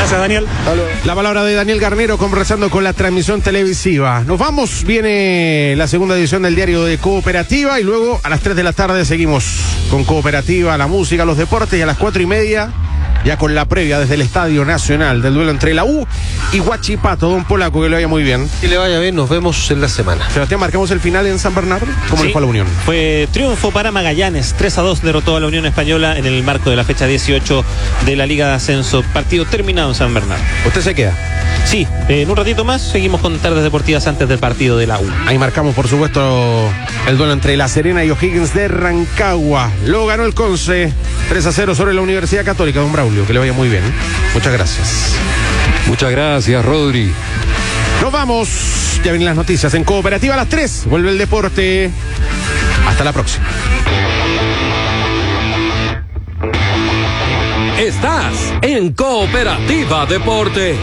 Gracias, Daniel. La palabra de Daniel Garnero conversando con la transmisión televisiva. Nos vamos, viene la segunda edición del diario de Cooperativa y luego a las 3 de la tarde seguimos con Cooperativa, la música, los deportes y a las 4:30 ya con la previa desde el Estadio Nacional del duelo entre la U y Huachipato. Don Polaco, que le vaya muy bien. Que le vaya bien, nos vemos en la semana. Sebastián, marcamos el final en San Bernardo. ¿Cómo le fue a la Unión? Fue triunfo para Magallanes, 3-2 derrotó a la Unión Española en el marco de la fecha 18 de la Liga de Ascenso. Partido terminado en San Bernardo. ¿Usted se queda? Sí, en un ratito más seguimos con tardes deportivas antes del partido de la U. Ahí marcamos, por supuesto, el duelo entre La Serena y O'Higgins de Rancagua. Lo ganó el Conce 3-0 sobre la Universidad Católica. Don Braulio, que le vaya muy bien. Muchas gracias. Muchas gracias, Rodri. Nos vamos. Ya vienen las noticias en Cooperativa a las 3. Vuelve el deporte. Hasta la próxima. Estás en Cooperativa Deportes.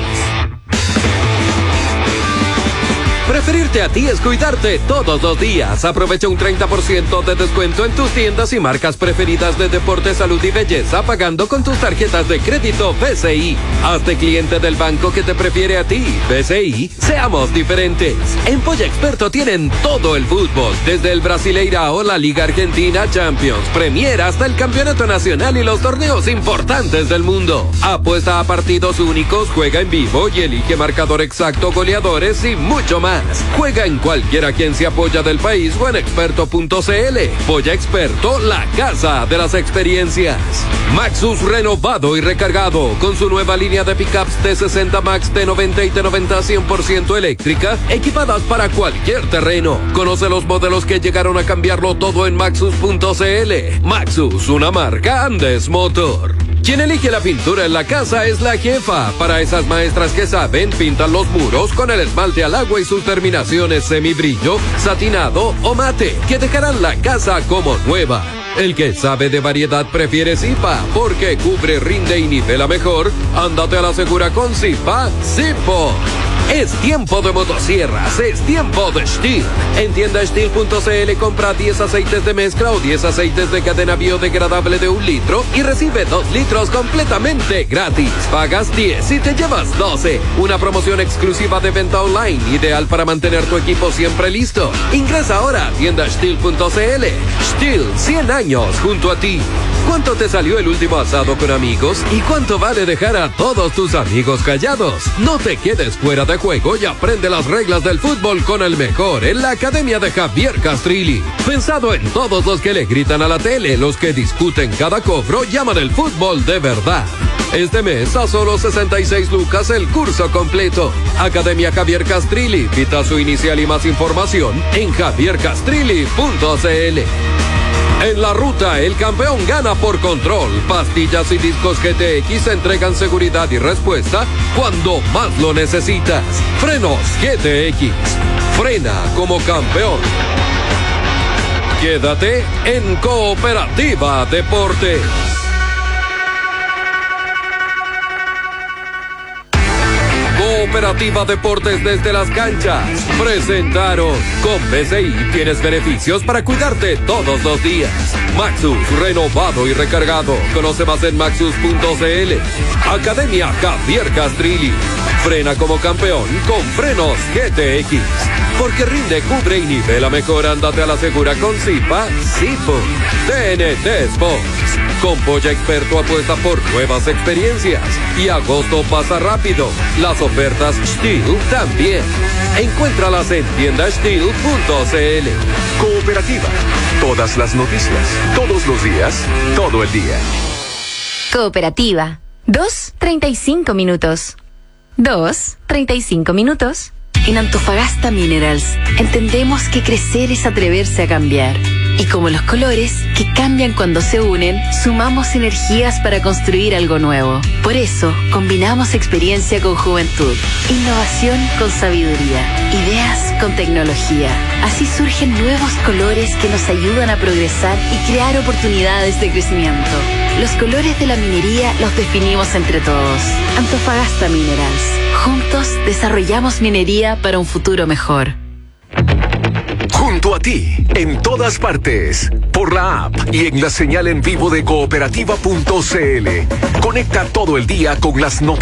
Preferirte a ti es cuidarte todos los días. Aprovecha un 30% de descuento en tus tiendas y marcas preferidas de deporte, salud y belleza pagando con tus tarjetas de crédito BCI. Hazte cliente del banco que te prefiere a ti. BCI, seamos diferentes. En Polla Experto tienen todo el fútbol, desde el Brasileirao, la Liga Argentina, Champions, Premier hasta el Campeonato Nacional y los torneos importantes del mundo. Apuesta a partidos únicos, juega en vivo y elige marcador exacto, goleadores y mucho más. Juega en cualquier agencia Polla del país o en experto.cl. Polla Experto, la casa de las experiencias. Maxus renovado y recargado con su nueva línea de pickups T60 Max, T90 y T90 100% eléctrica, equipadas para cualquier terreno. Conoce los modelos que llegaron a cambiarlo todo en Maxus.cl. Maxus, una marca Andes Motor. Quien elige la pintura en la casa es la jefa. Para esas maestras que saben, pintan los muros con el esmalte al agua y sus terminaciones semibrillo, satinado o mate, que dejarán la casa como nueva. El que sabe de variedad prefiere Zipa, porque cubre, rinde y nivela mejor. Ándate a la segura con Zipa, Zipo. Es tiempo de motosierras, es tiempo de Stihl. En tiendasteel.cl compra 10 aceites de mezcla o 10 aceites de cadena biodegradable de 1 litro y recibe 2 litros completamente gratis. Pagas 10 y te llevas 12. Una promoción exclusiva de venta online, ideal para mantener tu equipo siempre listo. Ingresa ahora a tiendasteel.cl. Stihl, 100 años junto a ti. ¿Cuánto te salió el último asado con amigos? ¿Y cuánto vale dejar a todos tus amigos callados? No te quedes fuera de juego y aprende las reglas del fútbol con el mejor en la Academia de Javier Castrilli. Pensado en todos los que le gritan a la tele, los que discuten cada cobro, llaman el fútbol de verdad. Este mes a solo 66 lucas el curso completo. Academia Javier Castrilli. Cita su inicial y más información en javiercastrilli.cl. En la ruta, el campeón gana por control. Pastillas y discos GTX entregan seguridad y respuesta cuando más lo necesitas. Frenos GTX. Frena como campeón. Quédate en Cooperativa Deportes. Cooperativa Deportes desde las canchas presentaron. Con BCI tienes beneficios para cuidarte todos los días. Maxus, renovado y recargado. Conoce más en maxus.cl. Academia Javier Castrilli. Frena como campeón con frenos GTX. Porque rinde, cubre y nivela mejor. Ándate a la segura con Zipa, Zipo. TNT Sports. Con Polla Experto apuesta por nuevas experiencias. Y agosto pasa rápido. Las ofertas Stihl también. Encuéntralas en tiendasteel.cl. Cooperativa. Todas las noticias, todos los días, todo el día. Cooperativa. 2:35 minutos. 2:35 minutos. En Antofagasta Minerals entendemos que crecer es atreverse a cambiar. Y como los colores, que cambian cuando se unen, sumamos energías para construir algo nuevo. Por eso, combinamos experiencia con juventud, innovación con sabiduría, ideas con tecnología. Así surgen nuevos colores que nos ayudan a progresar y crear oportunidades de crecimiento. Los colores de la minería los definimos entre todos. Antofagasta Minerals. Juntos desarrollamos minería para un futuro mejor. Junto a ti, en todas partes, por la app y en la señal en vivo de cooperativa.cl. Conecta todo el día con las noticias.